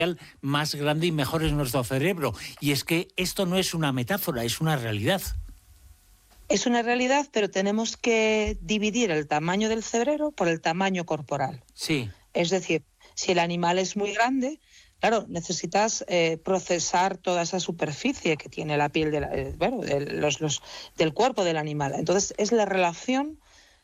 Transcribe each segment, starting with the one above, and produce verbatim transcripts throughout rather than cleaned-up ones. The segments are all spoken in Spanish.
más grande y mejor es nuestro cerebro. Y es que esto no es una metáfora, es una realidad. Es una realidad, pero tenemos que dividir el tamaño del cerebro por el tamaño corporal. Sí. Es decir, si el animal es muy grande, claro, necesitas eh, procesar toda esa superficie que tiene la piel de la, eh, bueno, de los, los, del cuerpo del animal. Entonces, es la relación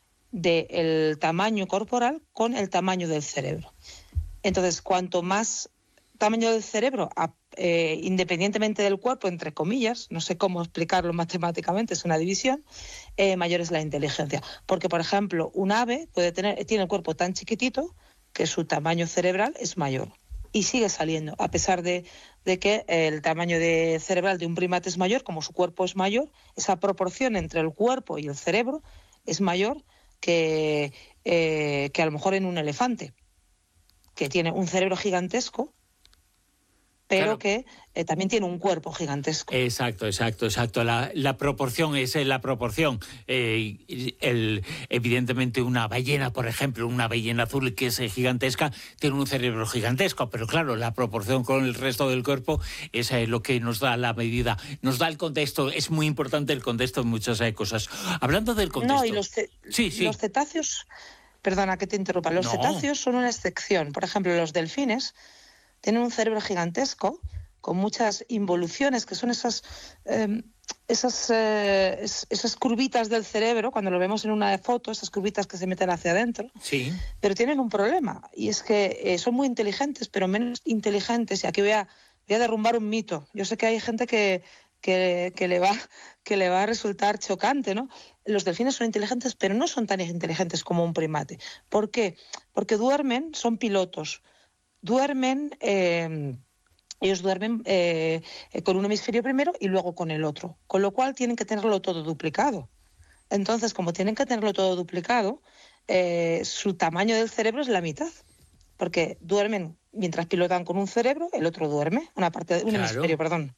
del tamaño corporal con el tamaño del cerebro. Entonces, cuanto más tamaño del cerebro, eh, independientemente del cuerpo, entre comillas, no sé cómo explicarlo matemáticamente, es una división, eh, mayor es la inteligencia. Porque, por ejemplo, un ave puede tener, tiene el cuerpo tan chiquitito que su tamaño cerebral es mayor y sigue saliendo, a pesar de, de que el tamaño de cerebral de un primate es mayor, como su cuerpo es mayor, esa proporción entre el cuerpo y el cerebro es mayor que, eh, que a lo mejor en un elefante, que tiene un cerebro gigantesco, pero claro, que eh, también tiene un cuerpo gigantesco. Exacto, exacto, exacto. La, la proporción es la proporción. Eh, el, evidentemente una ballena, por ejemplo, una ballena azul que es gigantesca, tiene un cerebro gigantesco, pero claro, la proporción con el resto del cuerpo es eh, lo que nos da la medida, nos da el contexto. Es muy importante el contexto en muchas eh, cosas. Hablando del contexto... No, y los, ce sí, sí. los cetáceos, perdona que te interrumpa, los no. cetáceos son una excepción. Por ejemplo, los delfines tienen un cerebro gigantesco con muchas involuciones, que son esas, eh, esas, eh, esas curvitas del cerebro, cuando lo vemos en una foto, esas curvitas que se meten hacia adentro. Sí. Pero tienen un problema, y es que eh, son muy inteligentes, pero menos inteligentes. Y aquí voy a, voy a derrumbar un mito. Yo sé que hay gente que, que, que, le va, que le va a resultar chocante, ¿no? Los delfines son inteligentes, pero no son tan inteligentes como un primate. ¿Por qué? Porque duermen, son pilotos. Duermen, eh, ellos duermen eh, con un hemisferio primero y luego con el otro, con lo cual tienen que tenerlo todo duplicado. Entonces, como tienen que tenerlo todo duplicado, eh, su tamaño del cerebro es la mitad, porque duermen mientras pilotan con un cerebro, el otro duerme, una parte de un claro. hemisferio, perdón.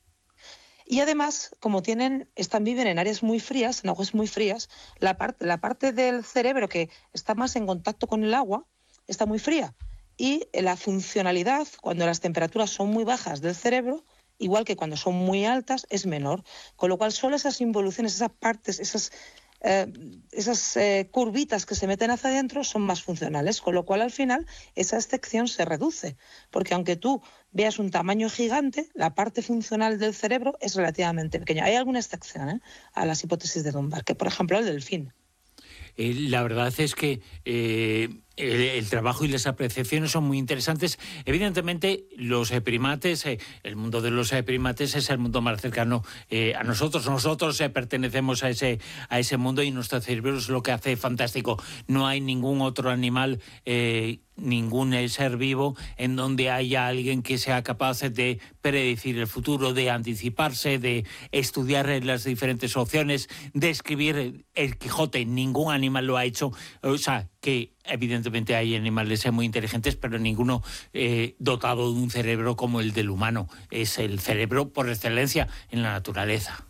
Y además, como tienen, están, viven en áreas muy frías, en aguas muy frías, la parte, la parte del cerebro que está más en contacto con el agua está muy fría. Y la funcionalidad, cuando las temperaturas son muy bajas del cerebro, igual que cuando son muy altas, es menor. Con lo cual, solo esas involuciones, esas partes, esas, eh, esas eh, curvitas que se meten hacia adentro son más funcionales. Con lo cual, al final, esa excepción se reduce. Porque aunque tú veas un tamaño gigante, la parte funcional del cerebro es relativamente pequeña. Hay alguna excepción ¿eh? a las hipótesis de Dunbar, que por ejemplo el delfín. Eh, la verdad es que... Eh... El, el trabajo y las apreciaciones son muy interesantes. Evidentemente, los eh, primates, eh, el mundo de los eh, primates es el mundo más cercano eh, a nosotros. Nosotros eh, pertenecemos a ese, a ese mundo y nuestro cerebro es lo que hace fantástico. No hay ningún otro animal, eh, ningún eh, ser vivo en donde haya alguien que sea capaz de predecir el futuro, de anticiparse, de estudiar eh, las diferentes opciones, de escribir el Quijote. Ningún animal lo ha hecho. O sea, que evidentemente hay animales muy inteligentes, pero ninguno eh, dotado de un cerebro como el del humano. Es el cerebro por excelencia en la naturaleza.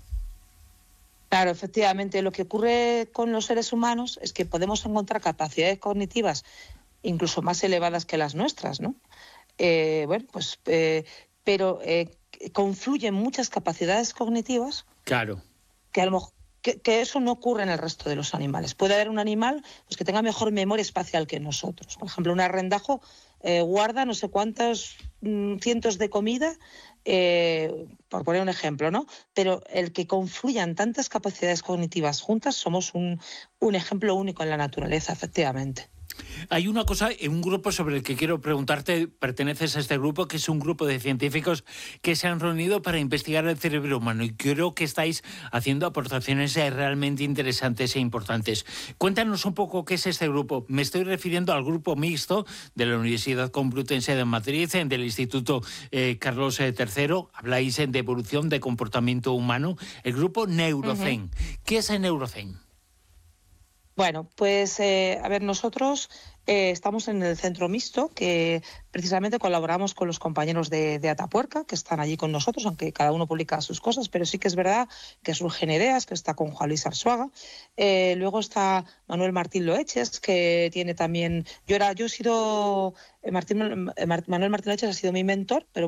Claro, efectivamente. Lo que ocurre con los seres humanos es que podemos encontrar capacidades cognitivas incluso más elevadas que las nuestras, ¿no? Eh, bueno, pues, eh, pero eh, confluyen muchas capacidades cognitivas. Claro. Que a lo mejor Que, que eso no ocurre en el resto de los animales. Puede haber un animal pues, que tenga mejor memoria espacial que nosotros. Por ejemplo, un arrendajo eh, guarda no sé cuántos mmm, cientos de comida, eh, por poner un ejemplo, ¿no? Pero el que confluyan tantas capacidades cognitivas juntas somos un, un ejemplo único en la naturaleza, efectivamente. Hay una cosa, un grupo sobre el que quiero preguntarte, perteneces a este grupo, que es un grupo de científicos que se han reunido para investigar el cerebro humano y creo que estáis haciendo aportaciones realmente interesantes e importantes. Cuéntanos un poco qué es este grupo. Me estoy refiriendo al grupo mixto de la Universidad Complutense de Madrid, del Instituto eh, Carlos tercero. Habláis de evolución de comportamiento humano. El grupo Neurocen. Uh-huh. ¿Qué es el Neurocen? Bueno, pues eh, a ver, nosotros eh, estamos en el centro mixto, que precisamente colaboramos con los compañeros de, de Atapuerca, que están allí con nosotros, aunque cada uno publica sus cosas, pero sí que es verdad que surgen ideas, que está con Juan Luis Arzuaga. Eh, luego está Manuel Martín Loeches, que tiene también... Yo, era, yo he sido... eh, Martín, eh, Manuel Martín Loeches ha sido mi mentor, pero